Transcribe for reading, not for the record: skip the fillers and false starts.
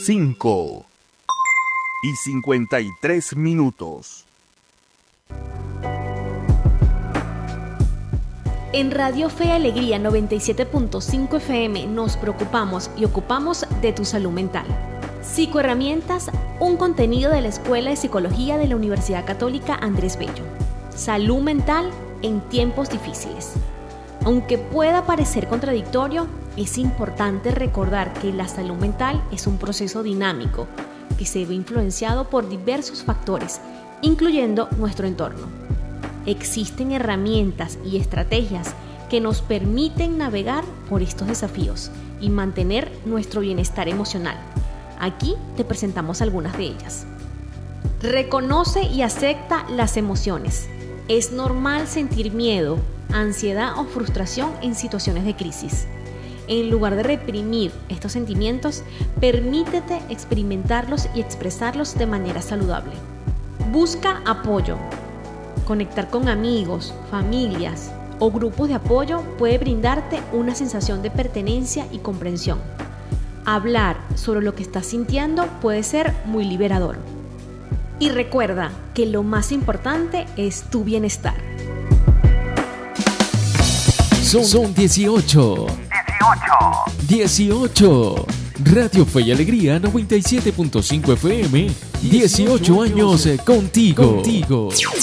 5:53. En Radio Fe y Alegría 97.5 FM nos preocupamos y ocupamos de tu salud mental. Psicoherramientas, un contenido de la Escuela de Psicología de la Universidad Católica Andrés Bello. Salud mental en tiempos difíciles. Aunque pueda parecer contradictorio, es importante recordar que la salud mental es un proceso dinámico que se ve influenciado por diversos factores, incluyendo nuestro entorno. Existen herramientas y estrategias que nos permiten navegar por estos desafíos y mantener nuestro bienestar emocional. Aquí te presentamos algunas de ellas. Reconoce y acepta las emociones. Es normal sentir miedo, ansiedad o frustración en situaciones de crisis. En lugar de reprimir estos sentimientos, permítete experimentarlos y expresarlos de manera saludable. Busca apoyo. Conectar con amigos, familias o grupos de apoyo puede brindarte una sensación de pertenencia y comprensión. Hablar sobre lo que estás sintiendo puede ser muy liberador. Y recuerda que lo más importante es tu bienestar. Son 18. 18. Radio Fe y Alegría 97.5 FM. 18 años contigo.